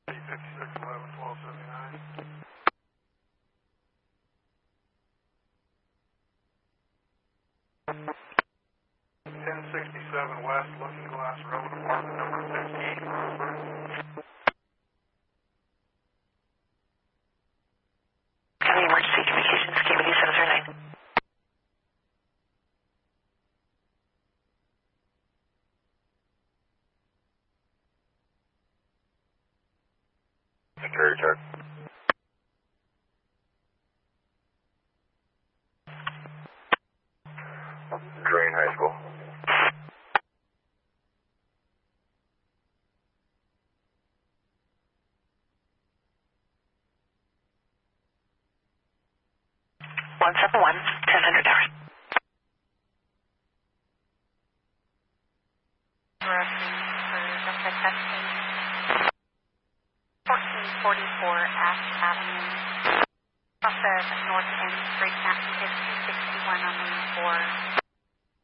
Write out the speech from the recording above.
5611 1279. 1067 West, Looking Glass Road, apartment number 15, Roseburg. County Emergency Communications, KBD 709. Security check. Drain High School. One 1000 hours. For testing. 1444 Ash Avenue. Off of North End, Great Mountain, 261 on lane 4.